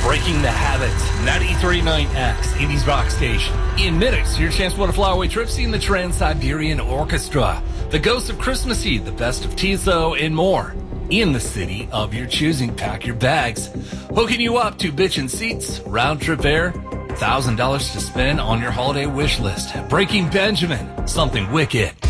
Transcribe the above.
Breaking the Habit, 93.9X, 80s Rock Station. In minutes, your chance to win a flyaway trip seeing the Trans-Siberian Orchestra, the Ghosts of Christmas Eve, the Best of Tiso, and more. In the city of your choosing, pack your bags. Hooking you up to bitchin' seats, round-trip air, $1,000 to spend on your holiday wish list. Breaking Benjamin, something wicked.